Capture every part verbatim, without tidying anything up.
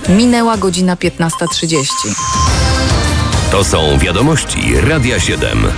Minęła godzina piętnasta trzydzieści. To są wiadomości Radia siedem.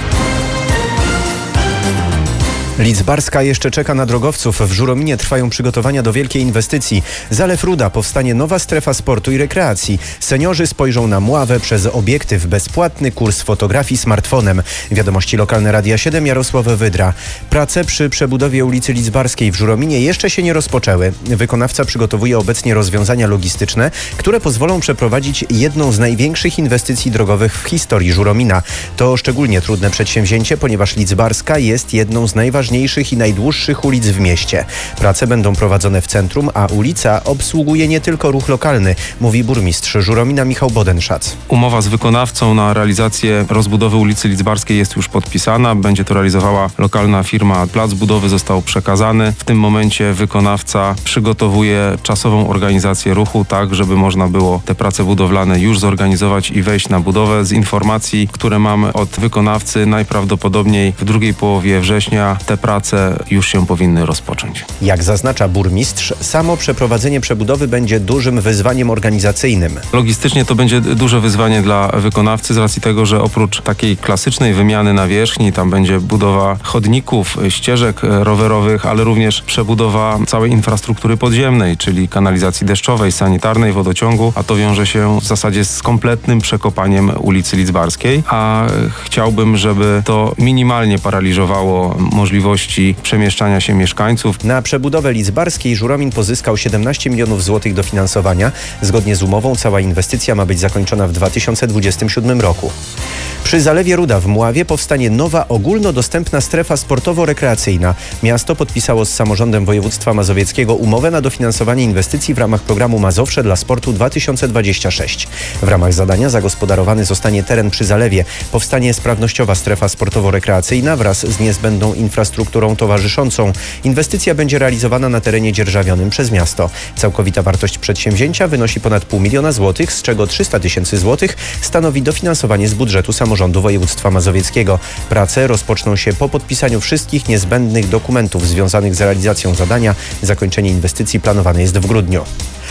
Lidzbarska jeszcze czeka na drogowców. W Żurominie trwają przygotowania do wielkiej inwestycji. Zalew Ruda, powstanie nowa strefa sportu i rekreacji. Seniorzy spojrzą na Mławę przez obiektyw. Bezpłatny kurs fotografii smartfonem. Wiadomości lokalne Radia siedem, Jarosław Wydra. Prace przy przebudowie ulicy Lidzbarskiej w Żurominie jeszcze się nie rozpoczęły. Wykonawca przygotowuje obecnie rozwiązania logistyczne, które pozwolą przeprowadzić jedną z największych inwestycji drogowych w historii Żuromina. To szczególnie trudne przedsięwzięcie, ponieważ Lidzbarska jest jedną z najważniejszych i najdłuższych ulic w mieście. Prace będą prowadzone w centrum, a ulica obsługuje nie tylko ruch lokalny, mówi burmistrz Żuromina Michał Bodenszac. Umowa z wykonawcą na realizację rozbudowy ulicy Lidzbarskiej jest już podpisana. Będzie to realizowała lokalna firma. Plac budowy został przekazany. W tym momencie wykonawca przygotowuje czasową organizację ruchu, tak żeby można było te prace budowlane już zorganizować i wejść na budowę. Z informacji, które mamy od wykonawcy, najprawdopodobniej w drugiej połowie września te prace już się powinny rozpocząć. Jak zaznacza burmistrz, samo przeprowadzenie przebudowy będzie dużym wyzwaniem organizacyjnym. Logistycznie to będzie duże wyzwanie dla wykonawcy z racji tego, że oprócz takiej klasycznej wymiany nawierzchni, tam będzie budowa chodników, ścieżek rowerowych, ale również przebudowa całej infrastruktury podziemnej, czyli kanalizacji deszczowej, sanitarnej, wodociągu, a to wiąże się w zasadzie z kompletnym przekopaniem ulicy Lidzbarskiej, a chciałbym, żeby to minimalnie paraliżowało możliwości przemieszczania się mieszkańców. Na przebudowę Lidzbarskiej Żuromin pozyskał siedemnaście milionów złotych dofinansowania. Zgodnie z umową cała inwestycja ma być zakończona w dwa tysiące dwudziestym siódmym roku. Przy Zalewie Ruda w Mławie powstanie nowa ogólnodostępna strefa sportowo-rekreacyjna. Miasto podpisało z samorządem województwa mazowieckiego umowę na dofinansowanie inwestycji w ramach programu Mazowsze dla sportu dwa tysiące dwudziesty szósty. W ramach zadania zagospodarowany zostanie teren przy Zalewie. Powstanie sprawnościowa strefa sportowo-rekreacyjna wraz z niezbędną infrastrukturą towarzyszącą. Inwestycja będzie realizowana na terenie dzierżawionym przez miasto. Całkowita wartość przedsięwzięcia wynosi ponad pół miliona złotych, z czego trzysta tysięcy złotych stanowi dofinansowanie z budżetu samorządu województwa mazowieckiego. Prace rozpoczną się po podpisaniu wszystkich niezbędnych dokumentów związanych z realizacją zadania. Zakończenie inwestycji planowane jest w grudniu.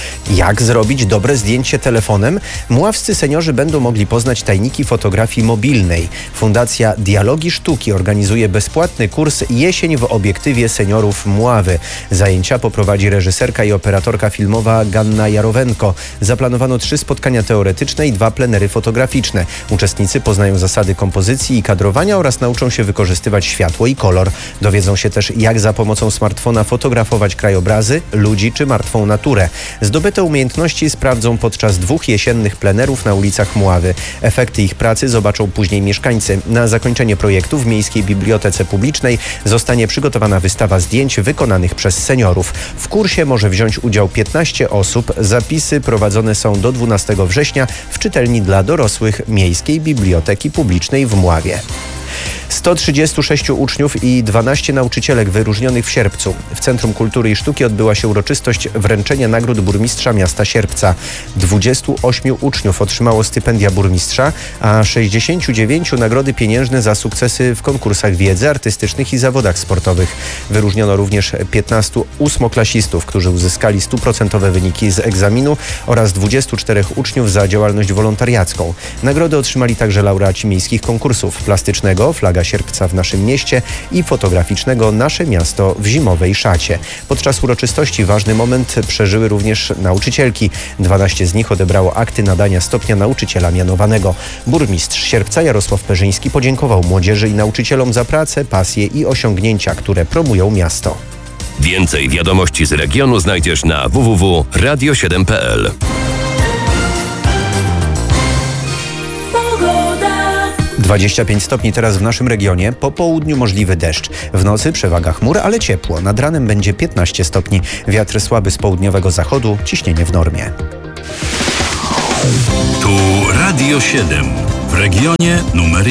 Jak zrobić dobre zdjęcie telefonem? Mławscy seniorzy będą mogli poznać tajniki fotografii mobilnej. Fundacja Dialogi Sztuki organizuje bezpłatny kurs Jesień w obiektywie seniorów Mławy. Zajęcia poprowadzi reżyserka i operatorka filmowa Ganna Jarowenko. Zaplanowano trzy spotkania teoretyczne i dwa plenery fotograficzne. Uczestnicy poznają zasady kompozycji i kadrowania oraz nauczą się wykorzystywać światło i kolor. Dowiedzą się też, jak za pomocą smartfona fotografować krajobrazy, ludzi czy martwą naturę. Zdobyte umiejętności sprawdzą podczas dwóch jesiennych plenerów na ulicach Mławy. Efekty ich pracy zobaczą później mieszkańcy. Na zakończenie projektu w Miejskiej Bibliotece Publicznej zostanie przygotowana wystawa zdjęć wykonanych przez seniorów. W kursie może wziąć udział piętnaście osób. Zapisy prowadzone są do dwunastego września w czytelni dla dorosłych Miejskiej Biblioteki Publicznej w Mławie. sto trzydziestu sześciu uczniów i dwanaście nauczycielek wyróżnionych w Sierpcu. W Centrum Kultury i Sztuki odbyła się uroczystość wręczenia nagród burmistrza miasta Sierpca. dwudziestu ośmiu uczniów otrzymało stypendia burmistrza, a sześćdziesięciu dziewięciu nagrody pieniężne za sukcesy w konkursach wiedzy artystycznych i zawodach sportowych. Wyróżniono również piętnastu ósmoklasistów, którzy uzyskali stuprocentowe wyniki z egzaminu oraz dwudziestu czterech uczniów za działalność wolontariacką. Nagrody otrzymali także laureaci miejskich konkursów plastycznego Flaga Sierpca w naszym mieście i fotograficznego Nasze miasto w zimowej szacie. Podczas uroczystości ważny moment przeżyły również nauczycielki. dwanaście z nich odebrało akty nadania stopnia nauczyciela mianowanego. Burmistrz Sierpca Jarosław Perzyński podziękował młodzieży i nauczycielom za pracę, pasję i osiągnięcia, które promują miasto. Więcej wiadomości z regionu znajdziesz na w w w kropka radio siedem kropka p l. dwadzieścia pięć stopni teraz w naszym regionie. Po południu możliwy deszcz. W nocy przewaga chmur, ale ciepło. Nad ranem będzie piętnaście stopni. Wiatr słaby z południowego zachodu. Ciśnienie w normie. Tu Radio siedem. W regionie numer